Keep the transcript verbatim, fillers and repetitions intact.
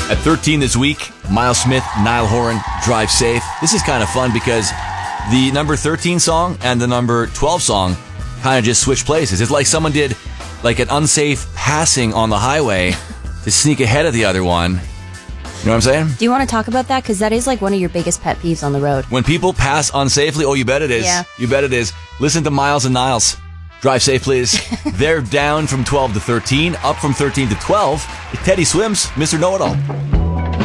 At thirteen this week, Miles Smith, Niall Horan, Drive Safe. This is kind of fun because the number thirteen song and the number twelve song kind of just switch places. It's like someone did like an unsafe passing on the highway to sneak ahead of the other one. You know what I'm saying? Do you want to talk about that? Because that is like one of your biggest pet peeves on the road. When people pass unsafely, oh, you bet it is. Yeah. You bet it is. Listen to Miles and Niles. Drive safe, please. They're down from twelve to thirteen, up from thirteen to twelve. Teddy Swims, Mister Know-It-All.